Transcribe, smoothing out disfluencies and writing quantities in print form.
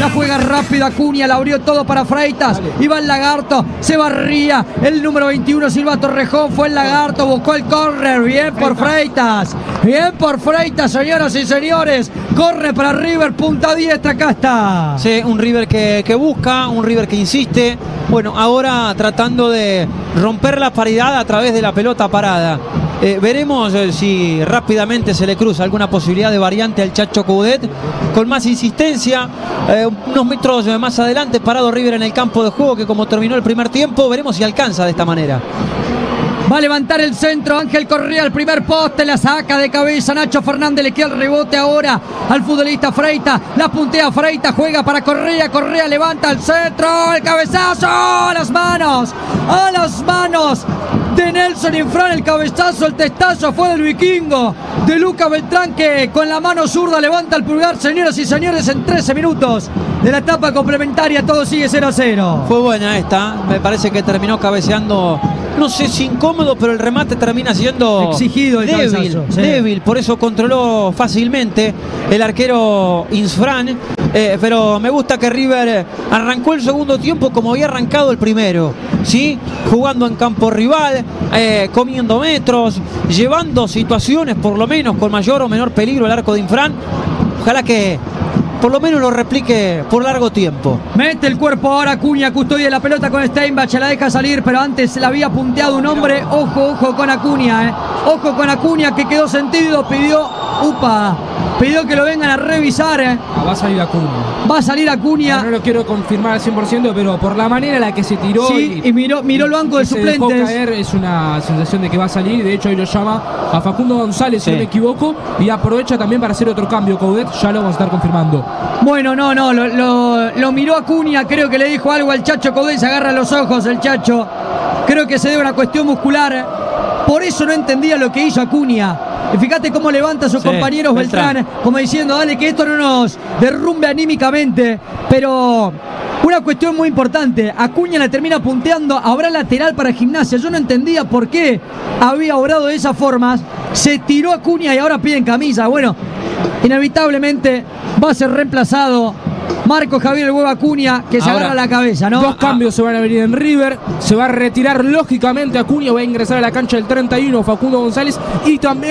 La juega rápido Acuña, la abrió todo para Freitas. Iba el Lagarto, se barría. El número 21, Silva Torrejón, fue el Lagarto, buscó el córner. Bien por Freitas. Bien por Freitas, señoras y señores. Corre para River, punta diestra, acá está. Sí, un River que busca, un River que insiste. Bueno, ahora tratando de romper la paridad a través de la pelota parada. Veremos si rápidamente se le cruza alguna posibilidad de variante al Chacho Coudet. Con más insistencia, unos metros más adelante, parado River en el campo de juego, que como terminó el primer tiempo, veremos si alcanza de esta manera. Va a levantar el centro, Ángel Correa, el primer poste, la saca de cabeza, Nacho Fernández le queda el rebote ahora al futbolista Freitas, la puntea Freitas, juega para Correa, Correa levanta el centro, el cabezazo, a las manos de Nelson Infran, el cabezazo, el testazo fue del vikingo, de Lucas Beltrán, que con la mano zurda levanta el pulgar, señoras y señores, en 13 minutos de la etapa complementaria, todo sigue 0-0. Fue buena esta, me parece que terminó cabeceando, no sé si incómodo, pero el remate termina siendo exigido, débil, por eso controló fácilmente el arquero Infran. Pero me gusta que River arrancó el segundo tiempo como había arrancado el primero, ¿sí? Jugando en campo rival, comiendo metros, llevando situaciones por lo menos con mayor o menor peligro el arco de Infran. Ojalá que por lo menos lo replique por largo tiempo. Mete el cuerpo ahora Acuña, custodia la pelota con Steinbach, la deja salir, pero antes la había punteado un hombre. Ojo con Acuña, ojo con Acuña, que quedó sentido, pidió que lo vengan a revisar. Va a salir Acuña. Va a salir Acuña. No lo quiero confirmar al 100%, pero por la manera en la que se tiró y miró el banco de suplentes. Se dejó caer, es una sensación de que va a salir. De hecho, ahí lo llama a Facundo González, si no me equivoco, y aprovecha también para hacer otro cambio. Coudet, ya lo vamos a estar confirmando. Bueno, lo miró Acuña, creo que le dijo algo al Chacho Coudet, se agarra los ojos el Chacho. Creo que se debe a una cuestión muscular. Por eso no entendía lo que hizo Acuña. Y fíjate cómo levanta a sus compañeros Beltrán, como diciendo, dale, que esto no nos derrumbe anímicamente. Pero una cuestión muy importante, Acuña la termina punteando, habrá lateral para Gimnasia. Yo no entendía por qué había obrado de esa forma. Se tiró Acuña y ahora piden camisa. Bueno, inevitablemente va a ser reemplazado Marcos Javier el Huevo Acuña, que se agarra la cabeza, ¿no? Dos cambios se van a venir en River. Se va a retirar lógicamente Acuña, va a ingresar a la cancha el 31 Facundo González, y también